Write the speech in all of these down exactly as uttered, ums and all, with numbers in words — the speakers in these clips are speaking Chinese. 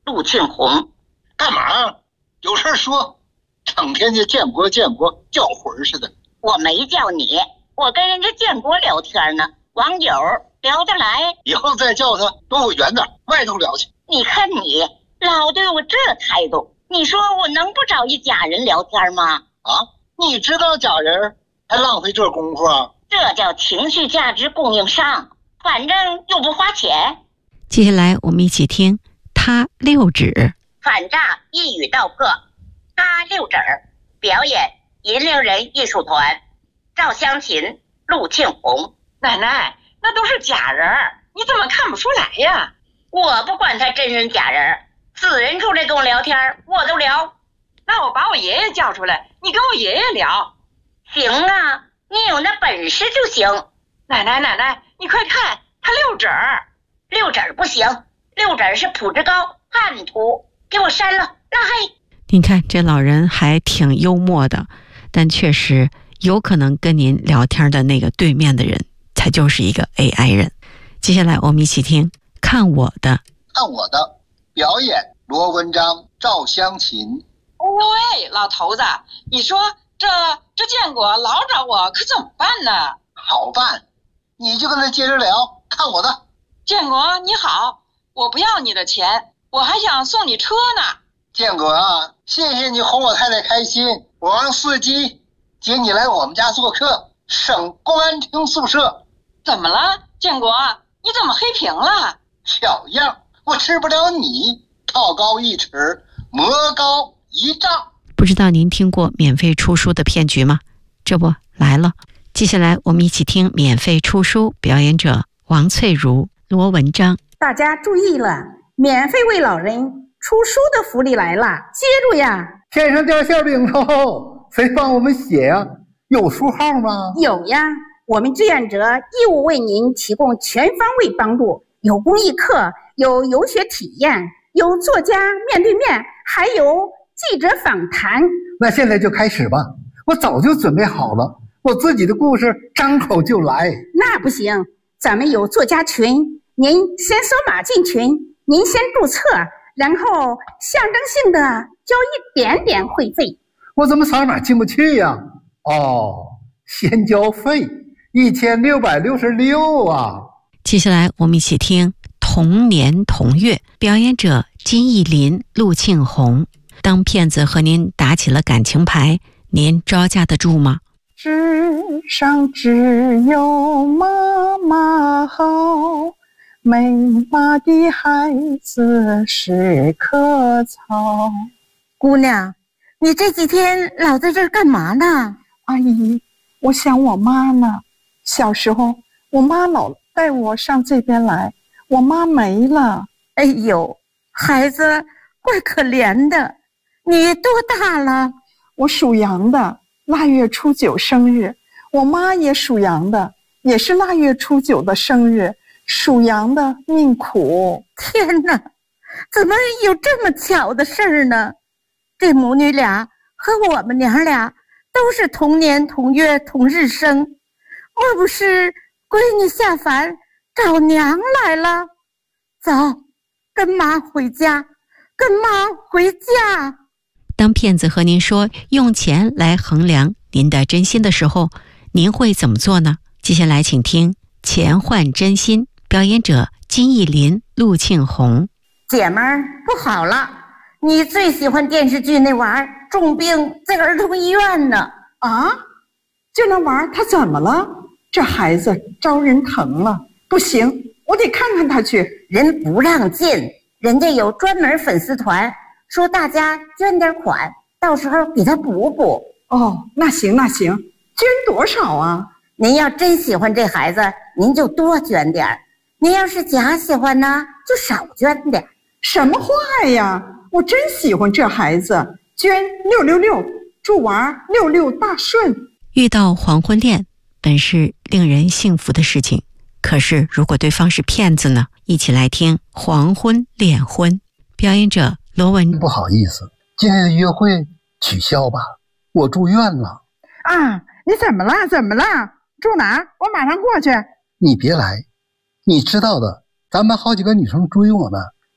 陆庆红。 干嘛？有事说，整天就建国建国叫魂似的。 我没叫你，我跟人家建国聊天呢，网友聊得来。 以后再叫他躲我远点，外头聊去。 你看你老对我这态度，你说我能不找一假人聊天吗？ 啊，你知道假人还浪费这功夫啊？ 这叫情绪价值供应商，反正又不花钱。 接下来我们一起听他六指。 反诈一语道破，他六指表演银铃人艺术团，赵湘琴、陆庆红。 奶奶，那都是假人，你怎么看不出来呀？ 我不管他真人假人，死人出来跟我聊天我都聊。 那我把我爷爷叫出来，你跟我爷爷聊。 行啊，你有那本事就行。 奶奶奶奶，你快看，他六指。 六指不行，六指是普之高汉图，给我删了，拉黑。 您看这老人还挺幽默的，但确实有可能跟您聊天的那个对面的人他就是一个 A I 人。接下来我们一起听看我的。 看我的表演罗文章、赵湘琴。 喂，老头子，你说这这建国老找我可怎么办呢？ 好办，你就跟他接着聊。看我的。 建国你好，我不要你的钱，我还想送你车呢。 建国啊，谢谢你哄我太太开心，我让司机接你来我们家做客，省公安厅宿舍。 怎么了，建国？你怎么黑屏了？ 小样，我吃不了你，道高一尺，魔高一丈。 不知道您听过免费出书的骗局吗？这不来了。接下来我们一起听免费出书，表演者王翠如、罗文章。 大家注意了，免费为老人出书的福利来了，接住呀！ 天上掉馅饼喽，谁帮我们写呀？有书号吗？ 有呀，我们志愿者义务为您提供全方位帮助，有公益课，有游学体验，有作家面对面，还有记者访谈。 那现在就开始吧，我早就准备好了，我自己的故事张口就来。 那不行，咱们有作家群，您先扫码进群，您先注册，然后象征性的交一点点会费。 我怎么扫码进不去呀？哦，先交费一千六百六十六啊！ 接下来我们一起听同年同月，表演者金艺林、陆庆红。当骗子和您打起了感情牌，您招架得住吗？ 世上只有妈妈好，没妈的孩子是棵草。 姑娘，你这几天老在这儿干嘛呢？ 阿姨，我想我妈呢。小时候我妈老带我上这边来，我妈没了。 哎呦，孩子怪可怜的。你多大了？ 我属羊的，腊月初九生日。我妈也属羊的，也是腊月初九的生日。属羊的命苦。 天哪，怎么有这么巧的事儿呢？这母女俩和我们娘俩都是同年同月同日生，莫不是闺女下凡找娘来了？走，跟妈回家，跟妈回家。 当骗子和您说用钱来衡量您的真心的时候，您会怎么做呢？接下来请听钱换真心，表演者金艺林、陆庆红。 姐们儿，不好了，你最喜欢电视剧那玩意儿重病在儿童医院呢。 啊？就那玩意儿他怎么了？这孩子招人疼了，不行，我得看看他去。 人不让进，人家有专门粉丝团，说大家捐点款，到时候给他补补。 哦，那行那行，捐多少啊？ 您要真喜欢这孩子，您就多捐点；您要是假喜欢呢，就少捐点。 什么话呀？我真喜欢这孩子，捐六六六，祝娃六六大顺。 遇到黄昏恋本是令人幸福的事情，可是如果对方是骗子呢？一起来听黄昏恋婚，表演者罗文。 不好意思，今天的约会取消吧，我住院了。 啊，你怎么了？怎么了？住哪儿？我马上过去。 你别来，你知道的，咱们好几个女生追我呢，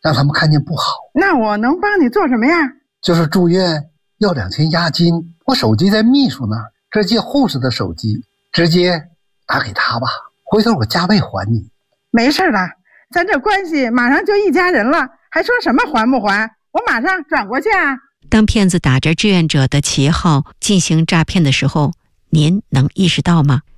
让他们看见不好。 那我能帮你做什么呀？ 就是住院要两千押金，我手机在秘书那儿，这借护士的手机，直接打给他吧，回头我加倍还你。 没事了，咱这关系马上就一家人了，还说什么还不还？我马上转过去啊。 当骗子打着志愿者的旗号进行诈骗的时候，您能意识到吗？